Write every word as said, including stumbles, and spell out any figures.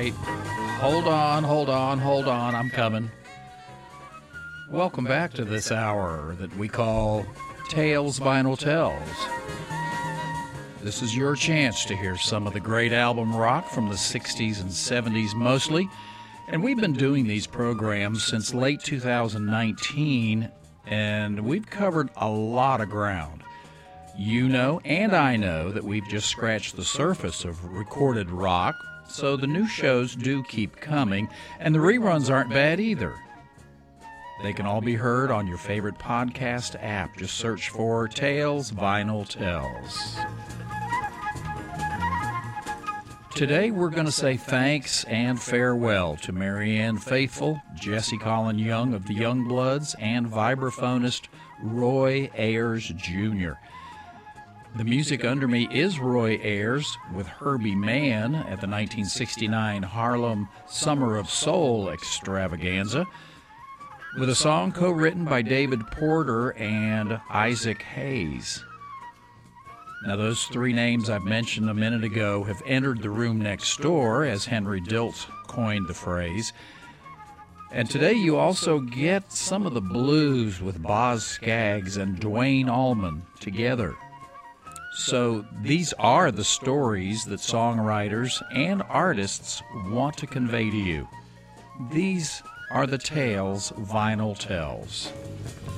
right. Hold on, hold on, hold on. I'm coming. Welcome back to this hour that we call Tales Vinyl Tells. This is your chance to hear some of the great album rock from the sixties and seventies mostly. And we've been doing these programs since late two thousand nineteen, and we've covered a lot of ground. You know, and I know, that we've just scratched the surface of recorded rock, so the new shows do keep coming, and the reruns aren't bad either. They can all be heard on your favorite podcast app. Just search for Tales Vinyl Tells. Today we're going to say thanks and farewell to Marianne Faithfull, Jesse Colin Young of the Youngbloods, and vibraphonist Roy Ayers Junior The music under me is Roy Ayers with Herbie Mann at the nineteen sixty-nine Harlem Summer of Soul extravaganza, with a song co-written by David Porter and Isaac Hayes. Now, those three names I've mentioned a minute ago have entered the room next door, as Henry Diltz coined the phrase. And today you also get some of the blues with Boz Scaggs and Duane Allman together. So these are the stories that songwriters and artists want to convey to you. These are the tales Vinyl Tells.